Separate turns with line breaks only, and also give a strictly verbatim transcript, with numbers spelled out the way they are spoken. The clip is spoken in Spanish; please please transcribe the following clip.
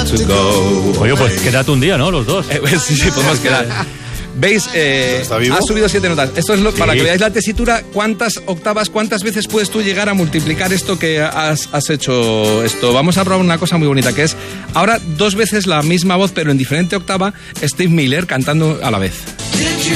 to go.
Oye, pues quédate un día, ¿no? Los dos.
Eh, pues, sí, sí, podemos quedar. ¿Veis? Eh, ha subido siete notas. Esto es lo, sí. Para que veáis la tesitura, cuántas octavas, cuántas veces puedes tú llegar a multiplicar esto que has, has hecho esto. Vamos a probar una cosa muy bonita, que es ahora dos veces la misma voz, pero en diferente octava, Steve Miller cantando a la vez.